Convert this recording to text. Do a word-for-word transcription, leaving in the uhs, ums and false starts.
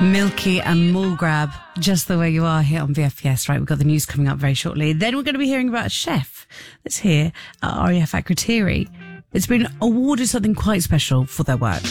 Milky and Mulgrab, Just the Way You Are, here on V F P S. Right, we've got the news coming up very shortly. Then we're going to be hearing about a chef that's here at R A F Akrotiri. It's been awarded something quite special for their work.